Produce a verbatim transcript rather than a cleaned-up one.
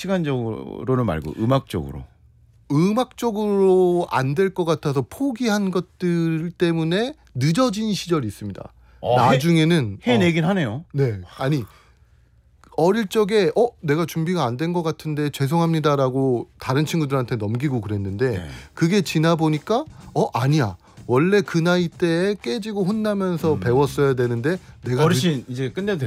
시간적으로는 말고 음악적으로. 음악적으로 안 될 것 같아서 포기한 것들 때문에 늦어진 시절이 있습니다. 어, 나중에는 해, 해내긴 어, 하네요. 네. 아니 어릴 적에 어 내가 준비가 안 된 것 같은데 죄송합니다라고 다른 친구들한테 넘기고 그랬는데 네. 그게 지나 보니까 어 아니야. 원래 그 나이 때에 깨지고 혼나면서 음. 배웠어야 되는데 내가 어르신 이제 끝내도